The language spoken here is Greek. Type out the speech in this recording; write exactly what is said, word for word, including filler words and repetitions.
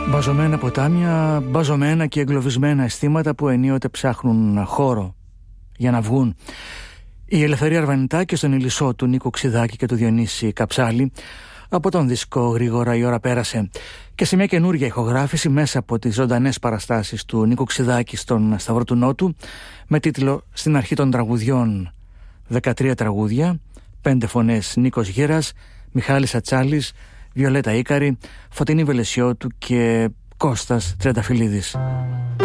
Μπαζωμένα ποτάμια, μπαζωμένα και εγκλωβισμένα αισθήματα που ενίοτε ψάχνουν χώρο για να βγουν. Η Ελευθερία Αρβανιτάκη στον Ηλισσό του Νίκου Ξηδάκη και του Διονύση Καψάλη. Από τον δίσκο «Γρήγορα η ώρα πέρασε» και σε μια καινούργια ηχογράφηση μέσα από τις ζωντανές παραστάσεις του Νίκου Ξηδάκη στον Σταυρό του Νότου, με τίτλο «Στην αρχή των τραγουδιών» δεκατρία τραγούδια, πέντε φωνές: Νίκος Γύρας, Μιχάλης Ατσάλης, Βιολέτα Ίκαρη, Φωτεινή Βελεσιώτου και Κώστας Τρενταφυλλίδης.